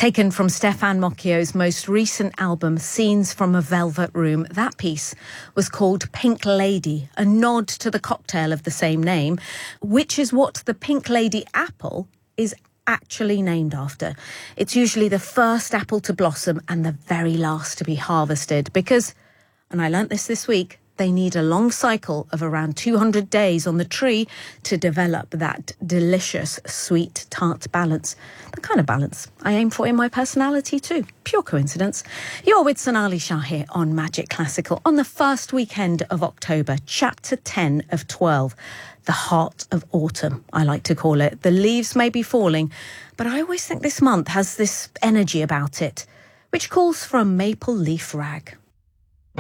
Taken from Stefan Mocchio's most recent album, Scenes from a Velvet Room, that piece was called Pink Lady, a nod to the cocktail of the same name, which is what the Pink Lady apple is actually named after. It's usually the first apple to blossom and the very last to be harvested because, and I learnt this week, they need a long cycle of around 200 days on the tree to develop that delicious sweet tart balance. The kind of balance I aim for in my personality too. Pure coincidence. You're with Sonali Shah here on Magic Classical on the first weekend of October, chapter 10 of 12. The heart of autumn, I like to call it. The leaves may be falling, but I always think this month has this energy about it, which calls for a maple leaf rag.